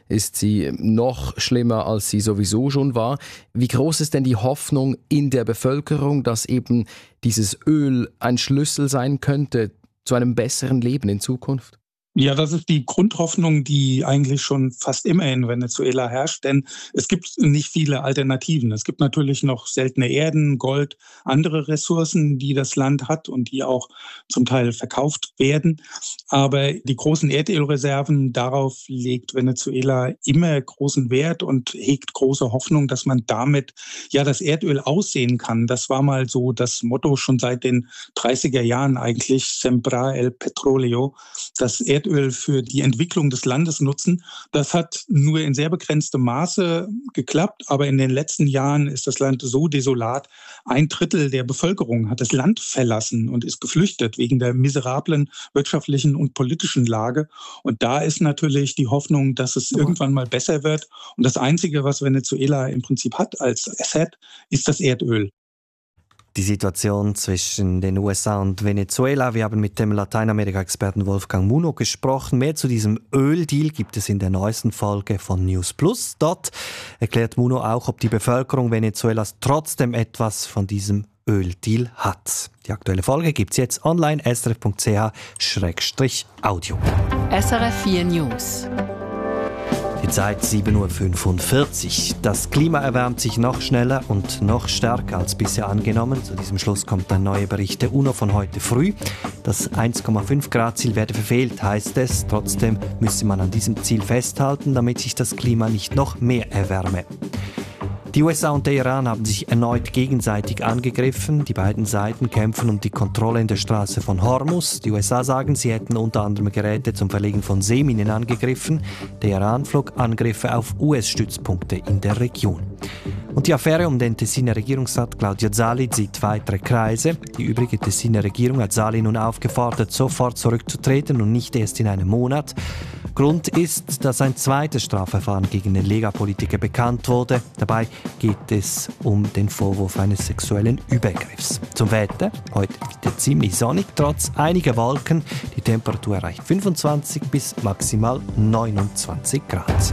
ist sie noch schlimmer, als sie sowieso schon war. Wie groß ist denn die Hoffnung in der Bevölkerung, dass eben dieses Öl ein Schlüssel sein könnte zu einem besseren Leben in Zukunft? Ja, das ist die Grundhoffnung, die eigentlich schon fast immer in Venezuela herrscht, denn es gibt nicht viele Alternativen. Es gibt natürlich noch seltene Erden, Gold, andere Ressourcen, die das Land hat und die auch zum Teil verkauft werden. Aber die großen Erdölreserven, darauf legt Venezuela immer großen Wert und hegt große Hoffnung, dass man damit ja das Erdöl aussehen kann. Das war mal so das Motto schon seit den dreißiger Jahren eigentlich, Sembrar el Petróleo, das Erdöl für die Entwicklung des Landes nutzen. Das hat nur in sehr begrenztem Maße geklappt, aber in den letzten Jahren ist das Land so desolat. Ein Drittel der Bevölkerung hat das Land verlassen und ist geflüchtet wegen der miserablen wirtschaftlichen und politischen Lage. Und da ist natürlich die Hoffnung, dass es irgendwann mal besser wird. Und das Einzige, was Venezuela im Prinzip hat als Asset, ist das Erdöl. Die Situation zwischen den U S A und Venezuela. Wir haben mit dem Lateinamerika-Experten Wolfgang Muno gesprochen. Mehr zu diesem Öldeal gibt es in der neuesten Folge von News Plus. Dort erklärt Muno auch, ob die Bevölkerung Venezuelas trotzdem etwas von diesem Öldeal hat. Die aktuelle Folge gibt es jetzt online, s r f punkt c h slash audio. S R F vier News. Die Zeit sieben Uhr fünfundvierzig. Das Klima erwärmt sich noch schneller und noch stärker als bisher angenommen. Zu diesem Schluss kommt ein neuer Bericht der UNO von heute früh. Das eins Komma fünf Grad Ziel werde verfehlt, heißt es. Trotzdem müsse man an diesem Ziel festhalten, damit sich das Klima nicht noch mehr erwärme. Die U S A und der Iran haben sich erneut gegenseitig angegriffen. Die beiden Seiten kämpfen um die Kontrolle in der Straße von Hormuz. Die U S A sagen, sie hätten unter anderem Geräte zum Verlegen von Seeminen angegriffen. Der Iran flog Angriffe auf U S-Stützpunkte in der Region. Und die Affäre um den Tessiner Regierungsrat Claudio Zali zieht weitere Kreise. Die übrige Tessiner Regierung hat Zali nun aufgefordert, sofort zurückzutreten und nicht erst in einem Monat. Grund ist, dass ein zweites Strafverfahren gegen den Lega-Politiker bekannt wurde. Dabei geht es um den Vorwurf eines sexuellen Übergriffs. Zum Wetter: heute wieder ziemlich sonnig, trotz einiger Wolken. Die Temperatur erreicht fünfundzwanzig bis maximal neunundzwanzig Grad.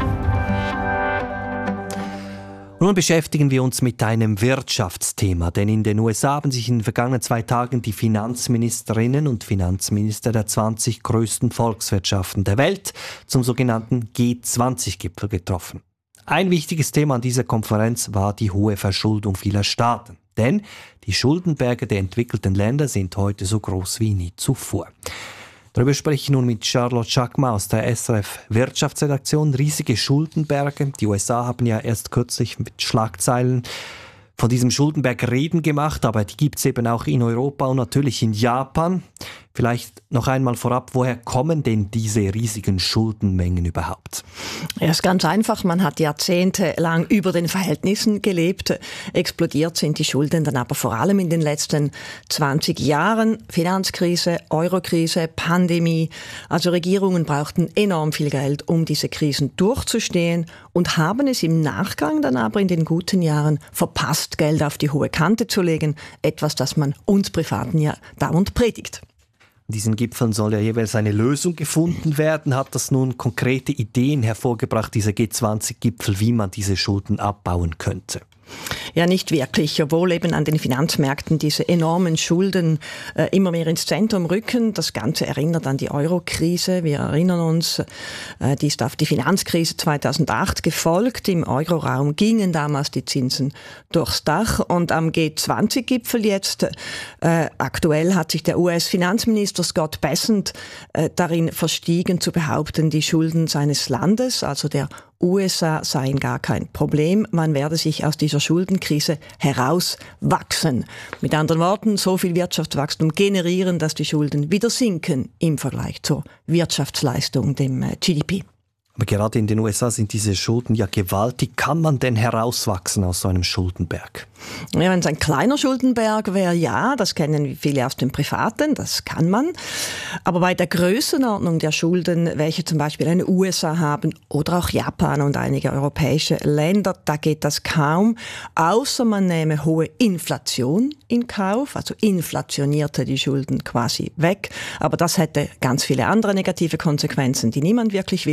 Nun beschäftigen wir uns mit einem Wirtschaftsthema, denn in den U S A haben sich in den vergangenen zwei Tagen die Finanzministerinnen und Finanzminister der zwanzig größten Volkswirtschaften der Welt zum sogenannten G zwanzig Gipfel getroffen. Ein wichtiges Thema an dieser Konferenz war die hohe Verschuldung vieler Staaten. Denn die Schuldenberge der entwickelten Länder sind heute so groß wie nie zuvor. Darüber spreche ich nun mit Charlotte Chakma aus der S R F Wirtschaftsredaktion. Riesige Schuldenberge. Die U S A haben ja erst kürzlich mit Schlagzeilen von diesem Schuldenberg Reden gemacht, aber die gibt es eben auch in Europa und natürlich in Japan. Vielleicht noch einmal vorab, woher kommen denn diese riesigen Schuldenmengen überhaupt? Ja, ist ganz einfach. Man hat jahrzehntelang über den Verhältnissen gelebt. Explodiert sind die Schulden dann aber vor allem in den letzten zwanzig Jahren. Finanzkrise, Eurokrise, Pandemie. Also Regierungen brauchten enorm viel Geld, um diese Krisen durchzustehen und haben es im Nachgang dann aber in den guten Jahren verpasst, Geld auf die hohe Kante zu legen. Etwas, das man uns Privaten ja dauernd predigt. An diesen Gipfeln soll ja jeweils eine Lösung gefunden werden. Hat das nun konkrete Ideen hervorgebracht, dieser G zwanzig Gipfel, wie man diese Schulden abbauen könnte? Ja, nicht wirklich, obwohl eben an den Finanzmärkten diese enormen Schulden äh, immer mehr ins Zentrum rücken. Das Ganze erinnert an die Euro-Krise. Wir erinnern uns, äh, die ist auf die Finanzkrise zweitausendacht gefolgt. Im Euroraum gingen damals die Zinsen durchs Dach. Und am G zwanzig Gipfel jetzt, äh, aktuell hat sich der U S-Finanzminister Scott Bessent äh, darin verstiegen zu behaupten, die Schulden seines Landes, also der U S A, seien gar kein Problem. Man werde sich aus dieser Schuldenkrise herauswachsen. Mit anderen Worten, so viel Wirtschaftswachstum generieren, dass die Schulden wieder sinken im Vergleich zur Wirtschaftsleistung, dem G D P. Aber gerade in den U S A sind diese Schulden ja gewaltig. Kann man denn herauswachsen aus so einem Schuldenberg? Ja, wenn es ein kleiner Schuldenberg wäre, ja, das kennen viele aus dem Privaten, das kann man. Aber bei der Größenordnung der Schulden, welche zum Beispiel eine U S A haben oder auch Japan und einige europäische Länder, da geht das kaum, außer man nehme hohe Inflation in Kauf, also inflationierte die Schulden quasi weg. Aber das hätte ganz viele andere negative Konsequenzen, die niemand wirklich will.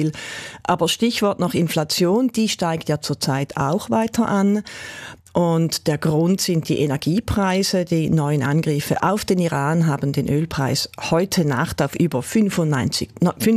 Aber Stichwort noch Inflation, die steigt ja zurzeit auch weiter an. Und der Grund sind die Energiepreise. Die neuen Angriffe auf den Iran haben den Ölpreis heute Nacht auf über fünfundneunzig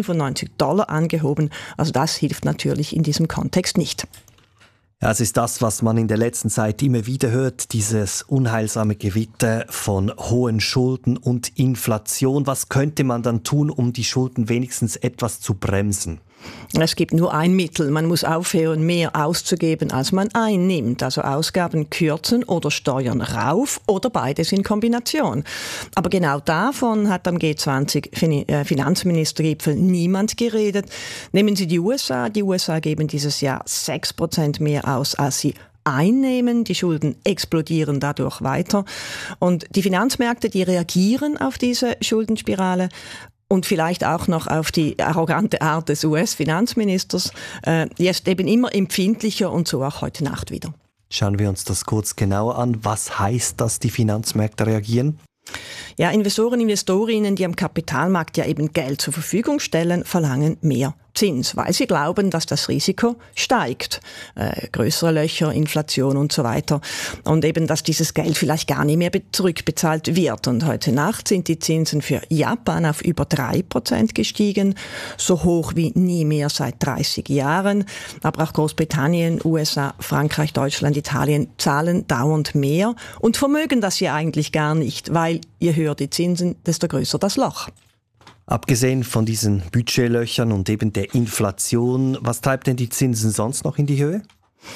Dollar angehoben. Also das hilft natürlich in diesem Kontext nicht. Ja, es ist das, was man in der letzten Zeit immer wieder hört, dieses unheilsame Gewitter von hohen Schulden und Inflation. Was könnte man dann tun, um die Schulden wenigstens etwas zu bremsen? Es gibt nur ein Mittel. Man muss aufhören, mehr auszugeben, als man einnimmt. Also Ausgaben kürzen oder Steuern rauf oder beides in Kombination. Aber genau davon hat am G zwanzig Finanzministergipfel niemand geredet. Nehmen Sie die U S A. Die U S A geben dieses Jahr sechs Prozent mehr aus, als sie einnehmen. Die Schulden explodieren dadurch weiter. Und die Finanzmärkte, die reagieren auf diese Schuldenspirale. Und vielleicht auch noch auf die arrogante Art des U S-Finanzministers. Äh, jetzt eben immer empfindlicher und so auch heute Nacht wieder. Schauen wir uns das kurz genauer an. Was heißt das, die Finanzmärkte reagieren? Ja, Investoren, Investorinnen, die am Kapitalmarkt ja eben Geld zur Verfügung stellen, verlangen mehr Zins, weil sie glauben, dass das Risiko steigt. Äh, größere Löcher, Inflation und so weiter. Und eben, dass dieses Geld vielleicht gar nicht mehr zurückbezahlt wird. Und heute Nacht sind die Zinsen für Japan auf über drei Prozent gestiegen, so hoch wie nie mehr seit dreißig Jahren. Aber auch Großbritannien, U S A, Frankreich, Deutschland, Italien zahlen dauernd mehr und vermögen das ja eigentlich gar nicht, weil je höher die Zinsen, desto größer das Loch. Abgesehen von diesen Budgetlöchern und eben der Inflation, was treibt denn die Zinsen sonst noch in die Höhe?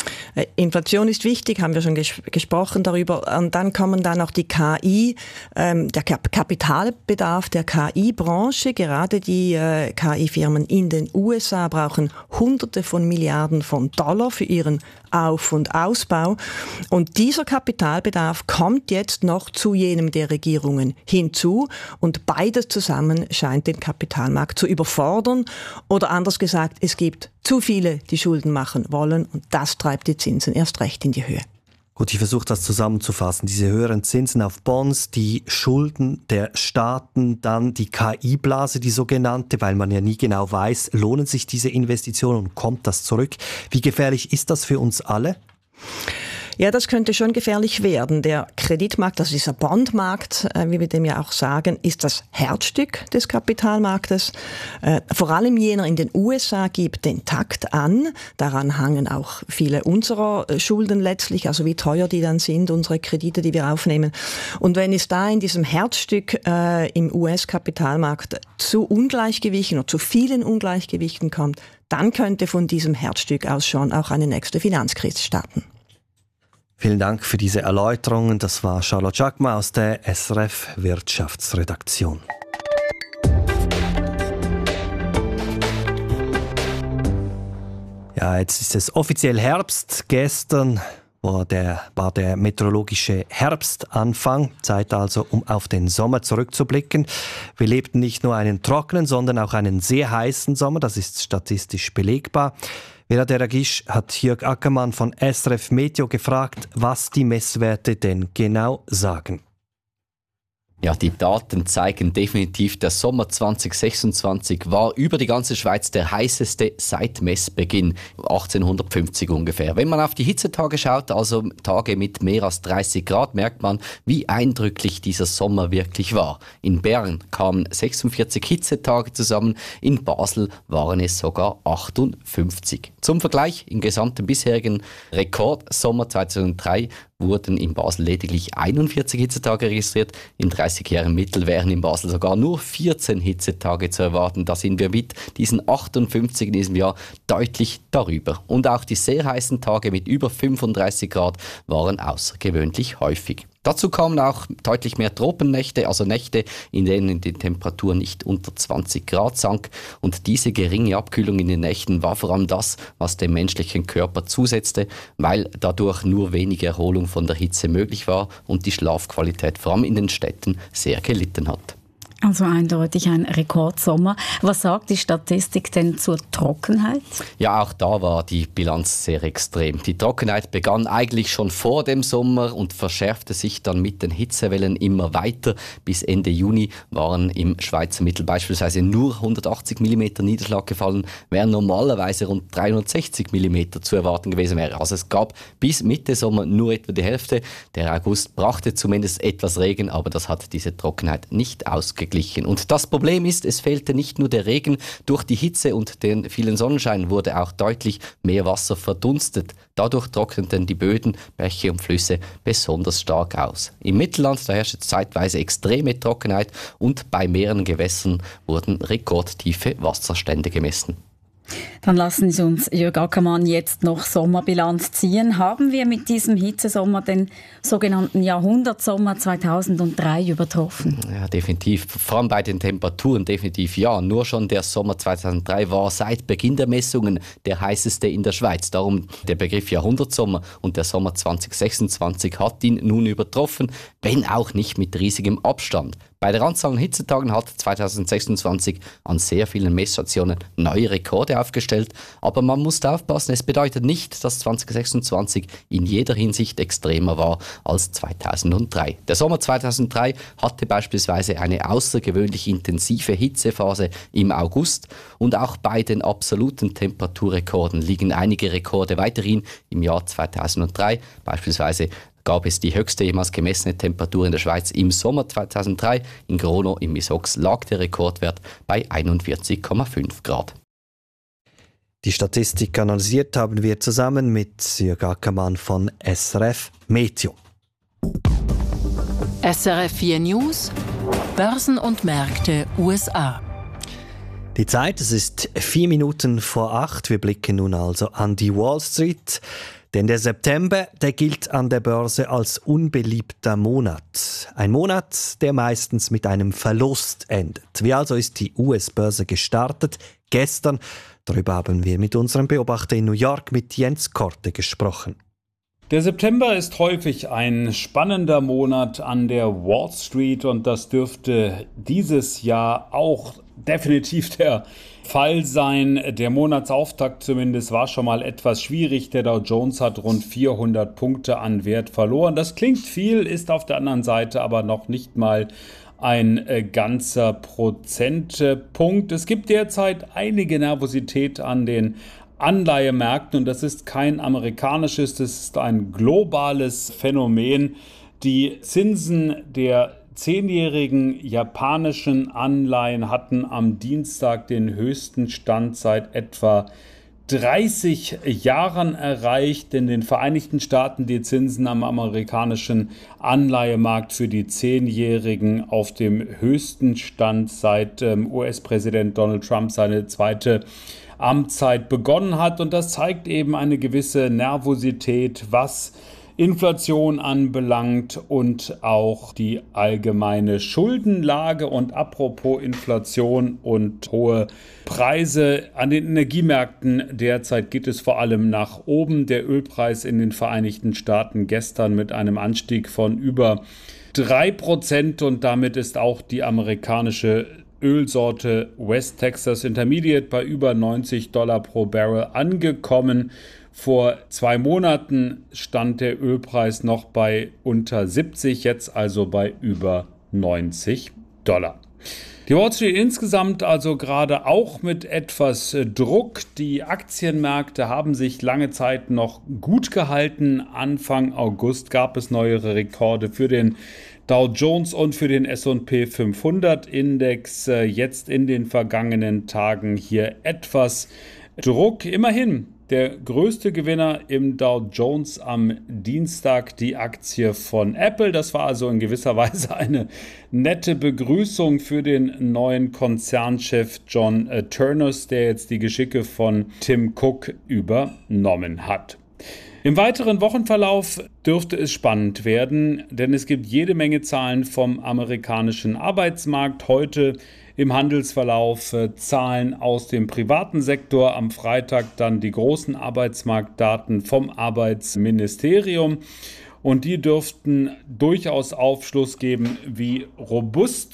Inflation ist wichtig, haben wir schon ges- gesprochen darüber. Und dann kommen da noch die K I, ähm, der Kap- Kapitalbedarf der K I-Branche. Gerade die äh, K I-Firmen in den U S A brauchen Hunderte von Milliarden von Dollar für ihren Auf- und Ausbau. Und dieser Kapitalbedarf kommt jetzt noch zu jenem der Regierungen hinzu. Und beides zusammen scheint den Kapitalmarkt zu überfordern. Oder anders gesagt, es gibt zu viele, die Schulden machen wollen. Und das treibt die Zinsen erst recht in die Höhe. Gut, ich versuche das zusammenzufassen. Diese höheren Zinsen auf Bonds, die Schulden der Staaten, dann die K I-Blase, die sogenannte, weil man ja nie genau weiß, lohnen sich diese Investitionen und kommt das zurück. Wie gefährlich ist das für uns alle? Ja, das könnte schon gefährlich werden. Der Kreditmarkt, also dieser Bondmarkt, äh, wie wir dem ja auch sagen, ist das Herzstück des Kapitalmarktes. Äh, vor allem jener in den U S A gibt den Takt an. Daran hangen auch viele unserer Schulden letztlich, also wie teuer die dann sind, unsere Kredite, die wir aufnehmen. Und wenn es da in diesem Herzstück äh, im U S-Kapitalmarkt zu Ungleichgewichten oder zu vielen Ungleichgewichten kommt, dann könnte von diesem Herzstück aus schon auch eine nächste Finanzkrise starten. Vielen Dank für diese Erläuterungen. Das war Charlotte Jacquemin aus der S R F Wirtschaftsredaktion. Ja, jetzt ist es offiziell Herbst. Gestern war der, war der meteorologische Herbstanfang. Zeit also, um auf den Sommer zurückzublicken. Wir lebten nicht nur einen trockenen, sondern auch einen sehr heißen Sommer. Das ist statistisch belegbar. Vera Deragisch hat Jörg Ackermann von S R F Meteo gefragt, was die Messwerte denn genau sagen. Ja, die Daten zeigen definitiv, der Sommer zwanzig sechsundzwanzig war über die ganze Schweiz der heißeste seit Messbeginn, achtzehnhundertfünfzig ungefähr. Wenn man auf die Hitzetage schaut, also Tage mit mehr als dreißig Grad, merkt man, wie eindrücklich dieser Sommer wirklich war. In Bern kamen sechsundvierzig Hitzetage zusammen, in Basel waren es sogar achtundfünfzig. Zum Vergleich, im gesamten bisherigen Rekordsommer zweitausenddrei wurden in Basel lediglich einundvierzig Hitzetage registriert. In dreißig Jahren Mittel wären in Basel sogar nur vierzehn Hitzetage zu erwarten. Da sind wir mit diesen achtundfünfzig in diesem Jahr deutlich darüber. Und auch die sehr heißen Tage mit über fünfunddreißig Grad waren außergewöhnlich häufig. Dazu kamen auch deutlich mehr Tropennächte, also Nächte, in denen die Temperatur nicht unter zwanzig Grad sank. Und diese geringe Abkühlung in den Nächten war vor allem das, was dem menschlichen Körper zusetzte, weil dadurch nur wenig Erholung von der Hitze möglich war und die Schlafqualität vor allem in den Städten sehr gelitten hat. Also eindeutig ein Rekordsommer. Was sagt die Statistik denn zur Trockenheit? Ja, auch da war die Bilanz sehr extrem. Die Trockenheit begann eigentlich schon vor dem Sommer und verschärfte sich dann mit den Hitzewellen immer weiter. Bis Ende Juni waren im Schweizer Mittel beispielsweise nur hundertachtzig Millimeter Niederschlag gefallen, während normalerweise rund dreihundertsechzig Millimeter zu erwarten gewesen wäre. Also es gab bis Mitte Sommer nur etwa die Hälfte. Der August brachte zumindest etwas Regen, aber das hat diese Trockenheit nicht ausgeglichen. Und das Problem ist, es fehlte nicht nur der Regen, durch die Hitze und den vielen Sonnenschein wurde auch deutlich mehr Wasser verdunstet. Dadurch trockneten die Böden, Bäche und Flüsse besonders stark aus. Im Mittelland da herrschte zeitweise extreme Trockenheit und bei mehreren Gewässern wurden rekordtiefe Wasserstände gemessen. Dann lassen Sie uns, Jörg Ackermann, jetzt noch Sommerbilanz ziehen. Haben wir mit diesem Hitzesommer den sogenannten Jahrhundertsommer zweitausenddrei übertroffen? Ja, definitiv. Vor allem bei den Temperaturen definitiv ja. Nur schon der Sommer zweitausenddrei war seit Beginn der Messungen der heißeste in der Schweiz. Darum der Begriff Jahrhundertsommer und der Sommer zweitausendsechsundzwanzig hat ihn nun übertroffen, wenn auch nicht mit riesigem Abstand. Bei der Anzahl an Hitzetagen hat zweitausendsechsundzwanzig an sehr vielen Messstationen neue Rekorde aufgestellt. Aber man muss aufpassen, es bedeutet nicht, dass zweitausendsechsundzwanzig in jeder Hinsicht extremer war als zweitausenddrei. Der Sommer zweitausenddrei hatte beispielsweise eine außergewöhnlich intensive Hitzephase im August und auch bei den absoluten Temperaturrekorden liegen einige Rekorde weiterhin im Jahr zweitausenddrei, beispielsweise gab es die höchste jemals gemessene Temperatur in der Schweiz im Sommer zweitausenddrei. In Grono im Misox lag der Rekordwert bei einundvierzig Komma fünf Grad. Die Statistik analysiert haben wir zusammen mit Jörg Ackermann von S R F Meteo. S R F vier News, Börsen und Märkte U S A. Die Zeit, es ist vier Minuten vor acht. Wir blicken nun also an die Wall Street. Denn der September, der gilt an der Börse als unbeliebter Monat. Ein Monat, der meistens mit einem Verlust endet. Wie also ist die U S-Börse gestartet? Gestern, darüber haben wir mit unserem Beobachter in New York, mit Jens Korte, gesprochen. Der September ist häufig ein spannender Monat an der Wall Street und das dürfte dieses Jahr auch definitiv der Fall sein. Der Monatsauftakt zumindest war schon mal etwas schwierig. Der Dow Jones hat rund vierhundert Punkte an Wert verloren. Das klingt viel, ist auf der anderen Seite aber noch nicht mal ein äh, ganzer Prozentpunkt. Es gibt derzeit einige Nervosität an den Anleihemärkten und das ist kein amerikanisches, das ist ein globales Phänomen. Die Zinsen der zehnjährigen japanischen Anleihen hatten am Dienstag den höchsten Stand seit etwa dreißig Jahren erreicht. In den Vereinigten Staaten die Zinsen am amerikanischen Anleihemarkt für die zehnjährigen auf dem höchsten Stand seit ähm, U S-Präsident Donald Trump seine zweite Amtszeit begonnen hat. Und das zeigt eben eine gewisse Nervosität, was Inflation anbelangt und auch die allgemeine Schuldenlage. Und apropos Inflation und hohe Preise an den Energiemärkten, derzeit geht es vor allem nach oben. Der Ölpreis in den Vereinigten Staaten gestern mit einem Anstieg von über drei Prozent und damit ist auch die amerikanische Ölsorte West Texas Intermediate bei über neunzig Dollar pro Barrel angekommen. Vor zwei Monaten stand der Ölpreis noch bei unter siebzig, jetzt also bei über neunzig Dollar. Die Wall Street insgesamt also gerade auch mit etwas Druck. Die Aktienmärkte haben sich lange Zeit noch gut gehalten. Anfang August gab es neuere Rekorde für den Dow Jones und für den S und P fünfhundert Index. Jetzt in den vergangenen Tagen hier etwas Druck. Immerhin der größte Gewinner im Dow Jones am Dienstag die Aktie von Apple. Das war also in gewisser Weise eine nette Begrüßung für den neuen Konzernchef John Turnus, der jetzt die Geschicke von Tim Cook übernommen hat. Im weiteren Wochenverlauf dürfte es spannend werden, denn es gibt jede Menge Zahlen vom amerikanischen Arbeitsmarkt. Heute im Handelsverlauf äh, Zahlen aus dem privaten Sektor, am Freitag dann die großen Arbeitsmarktdaten vom Arbeitsministerium. Und die dürften durchaus Aufschluss geben, wie robust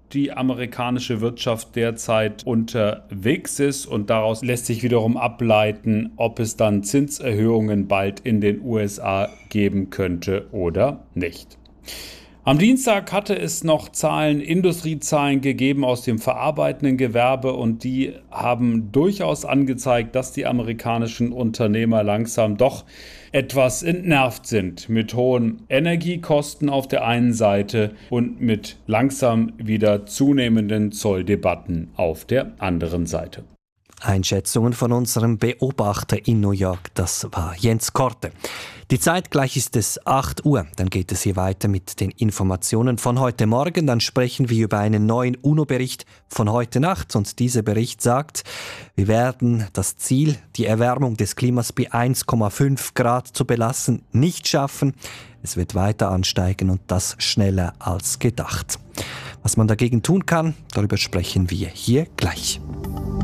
die amerikanische Wirtschaft derzeit unterwegs ist und daraus lässt sich wiederum ableiten, ob es dann Zinserhöhungen bald in den U S A geben könnte oder nicht. Am Dienstag hatte es noch Zahlen, Industriezahlen gegeben aus dem verarbeitenden Gewerbe und die haben durchaus angezeigt, dass die amerikanischen Unternehmer langsam doch etwas entnervt sind mit hohen Energiekosten auf der einen Seite und mit langsam wieder zunehmenden Zolldebatten auf der anderen Seite. Einschätzungen von unserem Beobachter in New York, das war Jens Korte. Die Zeit, gleich ist es acht Uhr, dann geht es hier weiter mit den Informationen von heute Morgen. Dann sprechen wir über einen neuen UNO-Bericht von heute Nacht und dieser Bericht sagt, wir werden das Ziel, die Erwärmung des Klimas bei eins Komma fünf Grad zu belassen, nicht schaffen. Es wird weiter ansteigen und das schneller als gedacht. Was man dagegen tun kann, darüber sprechen wir hier gleich.